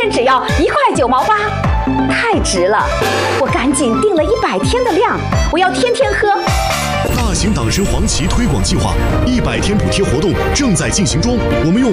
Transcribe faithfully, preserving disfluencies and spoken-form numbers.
天只要一块九毛八，太值了！我赶紧订了一百天的量，我要天天喝。 大型党参黄芪推广计划一百天补贴活动正在进行中，我们用